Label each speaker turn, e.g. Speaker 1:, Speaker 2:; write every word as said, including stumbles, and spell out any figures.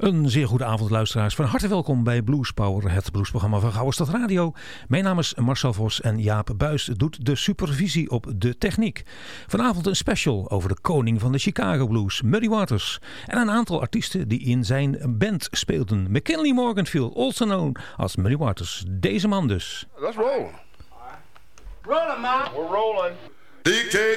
Speaker 1: Een zeer goede avond, luisteraars. Van harte welkom bij Blues Power, het bluesprogramma van Gouden Stad Radio. Mijn naam is Marcel Vos en Jaap Buys doet de supervisie op de techniek. Vanavond een special over de koning van de Chicago Blues, Muddy Waters. En een aantal artiesten die in zijn band speelden. McKinley Morganfield, also known als Muddy Waters. Deze man dus.
Speaker 2: Let's roll. Rolling, man. We're rolling. D K